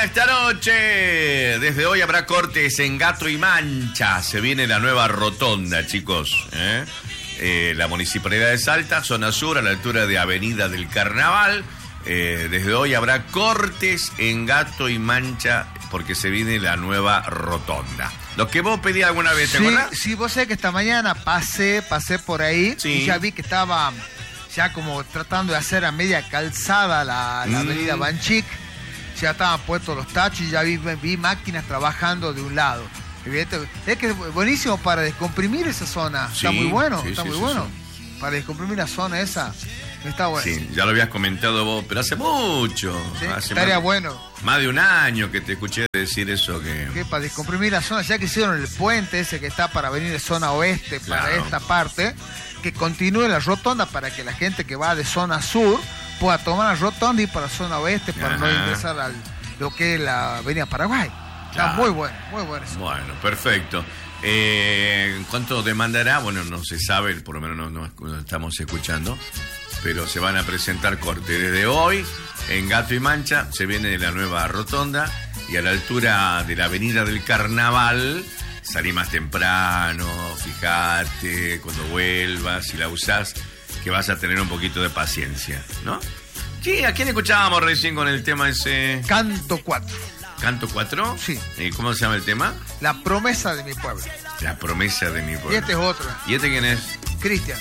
esta noche. Desde hoy habrá cortes en Gato y Mancha. Se viene la nueva rotonda, chicos. La Municipalidad de Salta, zona sur, a la altura de Avenida del Carnaval. Desde hoy habrá cortes en Gato y Mancha porque se viene la nueva rotonda. Lo que vos pedías alguna vez, ¿te acuerdas? Sí, vos sabés que esta mañana pasé por ahí y ya vi que estaba ya como tratando de hacer a media calzada la avenida Banchic. Ya estaban puestos los tachos y ya vi máquinas trabajando de un lado. Es que es buenísimo para descomprimir esa zona. Sí, está muy bueno, sí, está sí, muy sí, bueno. sí. Para descomprimir la zona esa, está bueno. Sí, ya lo habías comentado vos, pero hace mucho. Sí, Hace estaría más, bueno. Más de un año que te escuché decir eso Que para descomprimir la zona, ya que hicieron el puente ese que está para venir de zona oeste para Claro. esta parte, que continúe la rotonda para que la gente que va de zona sur pueda tomar la rotonda y para zona oeste para no ingresar a lo que es la avenida Paraguay. Está Claro. muy bueno eso. Bueno, perfecto. ¿Cuánto demandará? Bueno, no se sabe, por lo menos no estamos escuchando, pero se van a presentar cortes. Desde hoy, en Gato y Mancha, se viene la nueva rotonda y a la altura de la Avenida del Carnaval, salí más temprano, fíjate, cuando vuelvas, si la usás, que vas a tener un poquito de paciencia, ¿no? Sí, ¿a quién escuchábamos recién con el tema ese? Canto 4. ¿Canto 4? Sí. ¿Y cómo se llama el tema? La promesa de mi pueblo. La promesa de mi pueblo. Y este es otro. ¿Y este quién es? Cristian.